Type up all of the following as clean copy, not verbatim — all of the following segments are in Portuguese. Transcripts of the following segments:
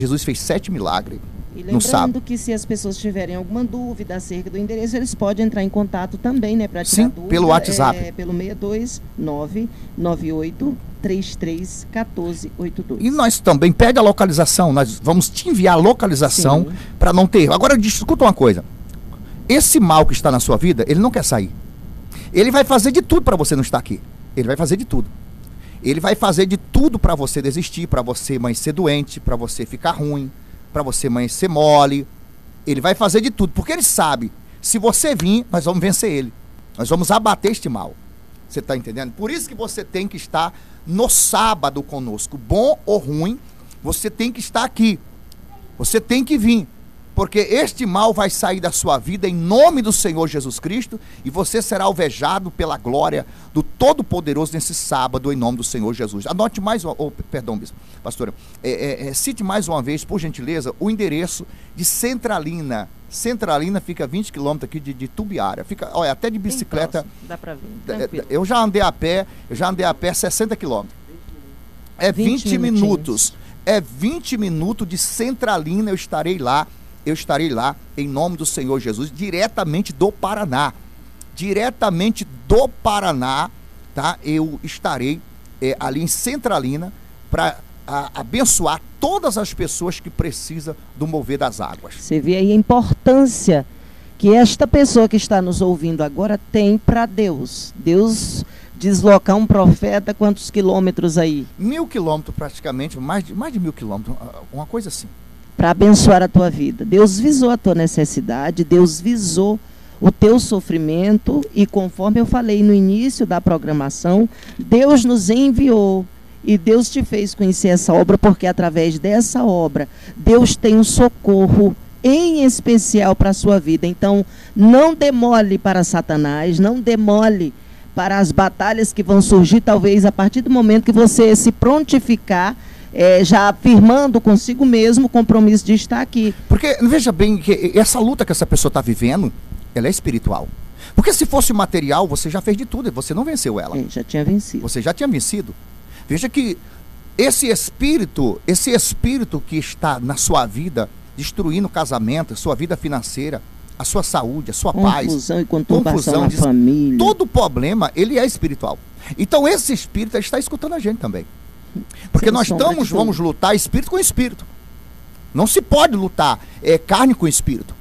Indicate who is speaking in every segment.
Speaker 1: Jesus fez 7 milagres
Speaker 2: E
Speaker 1: no sábado.
Speaker 2: lembrando que se as pessoas tiverem alguma dúvida acerca do endereço, eles podem entrar em contato também, né, para tirar
Speaker 1: Sim,
Speaker 2: dúvida.
Speaker 1: pelo WhatsApp.
Speaker 2: Pelo 62998331482.
Speaker 1: E nós também, pede a localização, nós vamos te enviar a localização para não ter erro. Agora, escuta uma coisa. Esse mal que está na sua vida, ele não quer sair. Ele vai fazer de tudo para você não estar aqui. Ele vai fazer de tudo. Ele vai fazer de tudo para você desistir, para você amanhecer doente, para você ficar ruim, para você amanhecer mole. Ele vai fazer de tudo, porque ele sabe, se você vir, nós vamos vencer ele. Nós vamos abater este mal. Você está entendendo? Por isso que você tem que estar no sábado conosco. Bom ou ruim, você tem que estar aqui. Você tem que vir. Porque este mal vai sair da sua vida em nome do Senhor Jesus Cristo e você será alvejado pela glória do Todo-Poderoso nesse sábado em nome do Senhor Jesus. Anote mais uma, perdão, bispo, pastora, cite mais uma vez, por gentileza, o endereço de Centralina. Centralina fica a 20 quilômetros aqui de Tubiara. Fica, olha, até de bicicleta.
Speaker 2: Dá para vir, tranquilo.
Speaker 1: Eu já andei a pé 60 quilômetros. É 20 minutos. É 20 minutos de Centralina, eu estarei lá em nome do Senhor Jesus, diretamente do Paraná. Diretamente do Paraná, tá? Eu estarei ali em Centralina para abençoar todas as pessoas que precisam do mover das águas.
Speaker 2: Você vê aí a importância que esta pessoa que está nos ouvindo agora tem para Deus. Deus deslocar um profeta, quantos quilômetros aí?
Speaker 1: 1000 quilômetros praticamente, mais de 1000 quilômetros, uma coisa assim.
Speaker 2: Para abençoar a tua vida. Deus visou a tua necessidade, Deus visou o teu sofrimento e conforme eu falei no início da programação, Deus nos enviou e Deus te fez conhecer essa obra porque através dessa obra Deus tem um socorro em especial para a sua vida. Então não demole para Satanás, não demole para as batalhas que vão surgir talvez a partir do momento que você se prontificar, já afirmando consigo mesmo o compromisso de estar aqui.
Speaker 1: Porque, veja bem, que essa luta que essa pessoa está vivendo, ela é espiritual. Porque se fosse material, você já fez de tudo, e você não venceu ela.
Speaker 2: Já tinha vencido.
Speaker 1: Você já tinha vencido. Veja que esse espírito que está na sua vida, destruindo o casamento, a sua vida financeira, a sua saúde, a sua paz.
Speaker 2: Confusão e conturbação na família.
Speaker 1: Todo problema, ele é espiritual. Então esse espírito está escutando a gente também. Porque nós vamos lutar espírito com espírito. Não se pode lutar carne com espírito.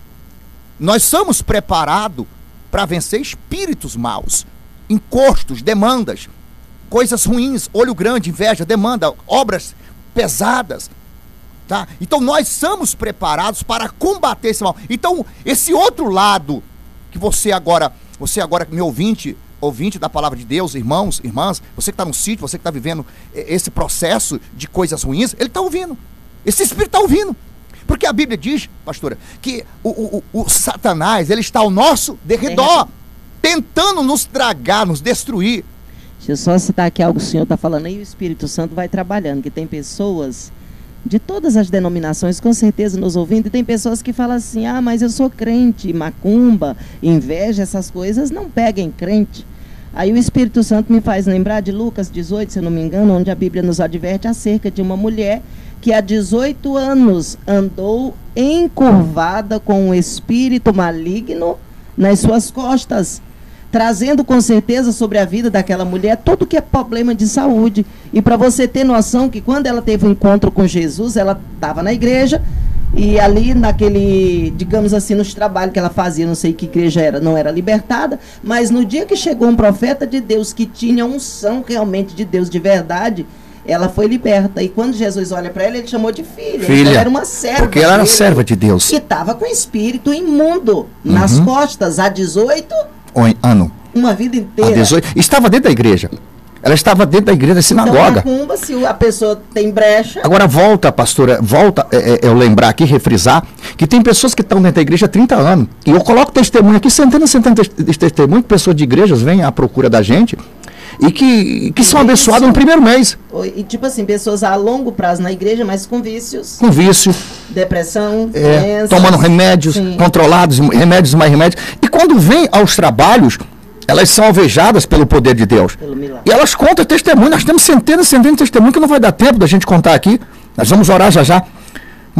Speaker 1: Nós somos preparados para vencer espíritos maus, encostos, demandas, coisas ruins, olho grande, inveja, demanda, obras pesadas. Tá? Então nós somos preparados para combater esse mal. Então esse outro lado que você agora meu ouvinte da palavra de Deus, irmãos, irmãs, você que está no sítio, você que está vivendo esse processo de coisas ruins, ele está ouvindo. Esse espírito está ouvindo. Porque a Bíblia diz, pastora, que o Satanás, ele está ao nosso derredor, tentando nos tragar, nos destruir.
Speaker 2: Deixa eu só citar aqui algo que o senhor está falando aí, o Espírito Santo vai trabalhando, que tem pessoas de todas as denominações, com certeza nos ouvindo, e tem pessoas que falam assim, mas eu sou crente, macumba, inveja, essas coisas não peguem crente. Aí o Espírito Santo me faz lembrar de Lucas 18, se eu não me engano, onde a Bíblia nos adverte acerca de uma mulher que há 18 anos andou encurvada com um espírito maligno nas suas costas, trazendo com certeza sobre a vida daquela mulher tudo que é problema de saúde. E para você ter noção que quando ela teve um encontro com Jesus, ela estava na igreja, e ali naquele, digamos assim, nos trabalhos que ela fazia, não sei que igreja era, não era libertada, mas no dia que chegou um profeta de Deus que tinha unção realmente de Deus de verdade, ela foi liberta. E quando Jesus olha para ela, ele chamou de filha. Ela era uma serva.
Speaker 1: Porque ela era serva de Deus.
Speaker 2: E estava com espírito imundo nas costas há 18
Speaker 1: anos.
Speaker 2: Uma vida inteira.
Speaker 1: Há 18. Estava dentro da igreja. Ela estava dentro da igreja da sinagoga.
Speaker 2: Então, macumba, se a pessoa tem brecha...
Speaker 1: Agora volta, pastora, eu lembrar aqui, refrisar, que tem pessoas que estão dentro da igreja há 30 anos. E eu coloco testemunho aqui, centenas de testemunhos, pessoas de igrejas vêm à procura da gente e que são abençoadas no primeiro mês.
Speaker 2: E tipo assim, pessoas a longo prazo na igreja, mas com vícios.
Speaker 1: Com vício.
Speaker 2: Depressão, doenças,
Speaker 1: tomando remédios controlados, remédios mais remédios. E quando vem aos trabalhos, elas são alvejadas pelo poder de Deus. E elas contam testemunho. Nós temos centenas de testemunhos que não vai dar tempo da gente contar aqui. Nós vamos orar já já.